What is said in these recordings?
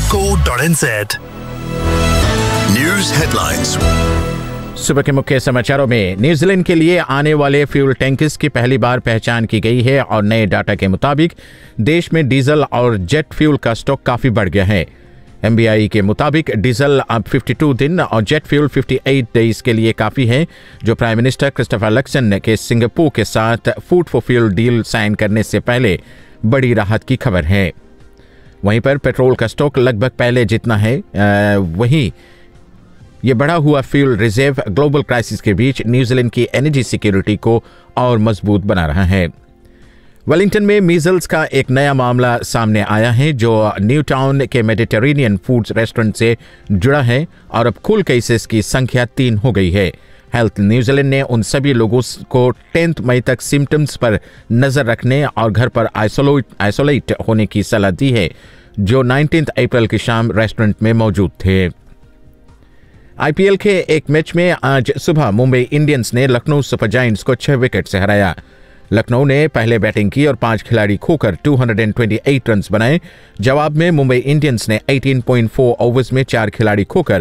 www.bbc.co.nz। News headlines। सुबह के मुख्य समाचारों में न्यूजीलैंड के लिए आने वाले फ्यूल टैंकर्स की पहली बार पहचान की गई है और नए डाटा के मुताबिक देश में डीजल और जेट फ्यूल का स्टॉक काफी बढ़ गया है। MBI के मुताबिक डीजल अब 52 दिन और जेट फ्यूल 58 डेज के लिए काफी है, जो प्राइम मिनिस्टर क्रिस्टोफर लक्सन के सिंगापुर के साथ food for fuel deal sign करने से पहले बड़ी राहत की खबर है। वहीं पर पेट्रोल का स्टॉक लगभग पहले जितना है, वहीं ये बढ़ा हुआ फ्यूल रिजर्व ग्लोबल क्राइसिस के बीच न्यूजीलैंड की एनर्जी सिक्योरिटी को और मजबूत बना रहा है। वेलिंगटन में मीजल्स का एक नया मामला सामने आया है, जो न्यू टाउन के मेडिटेरेनियन फूड्स रेस्टोरेंट से जुड़ा है और अब कुल केसेस की संख्या 3 हो गई है। हेल्थ न्यूजीलैंड ने उन सभी लोगों को 10 मई तक सिम्टम्स पर नजर रखने और घर पर आइसोलेट होने की सलाह दी है, जो 19 अप्रैल की शाम रेस्टोरेंट में मौजूद थे। IPL के एक मैच में आज सुबह मुंबई इंडियंस ने लखनऊ सुपर जायंट्स को 6 विकेट से हराया। लखनऊ ने पहले बैटिंग की और 5 खिलाड़ी खोकर 228 रन बनाए। जवाब में मुंबई इंडियंस ने 18.4 ओवर्स में 4 खिलाड़ी खोकर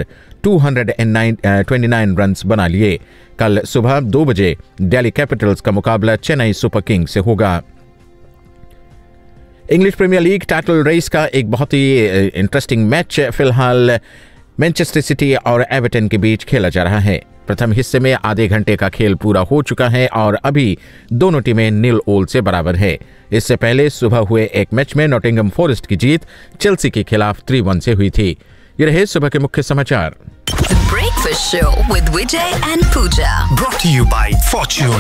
229 रन बना लिए। कल सुबह 2 बजे दिल्ली कैपिटल्स का मुकाबला चेन्नई सुपर किंग्स से होगा। English premiere league title race का एक बहुत ही इंटरेस्टिंग मैच फिलहाल मैनचेस्टर सिटी और एवर्टन के बीच खेला जा रहा है। प्रथम हिस्से में आधे घंटे का खेल पूरा हो चुका है और अभी दोनों टीमें 0-0 से बराबर है। इससे पहले सुबह हुए एक मैच में नॉटिंघम फॉरेस्ट की जीत चेल्सी के खिलाफ 3-1 से हुई थी। ये रहे सुबह के मुख्य समाचार। The Breakfast Show with Vijay and Pooja. Brought to you by Fortune।